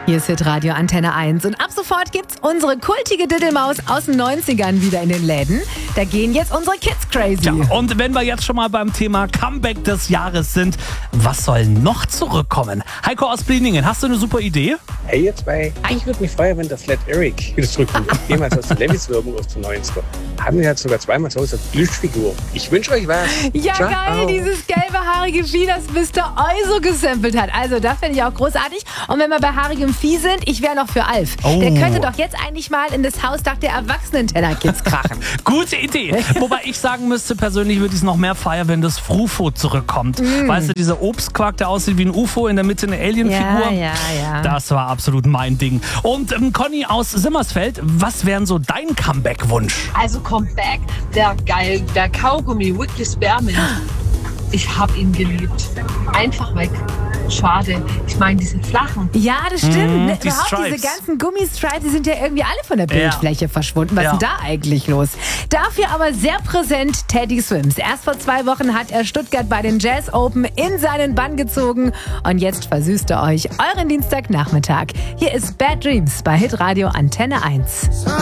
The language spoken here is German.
Hier ist Hitradio Antenne 1 und ab sofort gibt's unsere kultige Diddelmaus aus den 90ern wieder in den Läden. Da gehen jetzt unsere Kids crazy. Ja, und wenn wir jetzt schon mal beim Thema Comeback des Jahres sind, was soll noch zurückkommen? Heiko aus Blieningen, hast du eine super Idee? Hey ihr zwei, ich würde mich freuen, wenn der Flat Eric wieder zurückkommt. Jemals aus der Levis-Werbung aus den 90er. Haben wir jetzt sogar zweimal zu Hause eine Plüschfigur. Ich wünsche euch was. Ja, Ciao. geil, dieses gelbe haarige Vieh, das Mr. Euso gesampelt hat. Also das finde ich auch großartig. Und wenn wir bei haarigem Vieh sind, ich wäre noch für Alf. Oh. Der könnte doch jetzt eigentlich mal in das Hausdach der Erwachsenen-Teller-Kids krachen. Gute Idee. Wobei ich sagen müsste, persönlich würde ich es noch mehr feiern, wenn das Frufo zurückkommt. Weißt du, dieser Obstquark, der aussieht wie ein UFO, in der Mitte eine Alien-Figur. Ja. Das war absolut mein Ding. Und Conny aus Simmersfeld, was wären so dein Comeback-Wunsch? Also Comeback, der Kaugummi Wiggly Spearmint. Ich habe ihn geliebt. Einfach weg. Schade. Ich meine, diese flachen. Ja, das stimmt. Die Überhaupt Stripes. diese ganzen Gummistripes, die sind ja irgendwie alle von der Bildfläche verschwunden. Was ist denn da eigentlich los? Dafür aber sehr präsent Teddy Swims. Erst vor 2 Wochen hat er Stuttgart bei den Jazz Open in seinen Bann gezogen. Und jetzt versüßt er euch euren Dienstagnachmittag. Hier ist Bad Dreams bei Hitradio Antenne 1.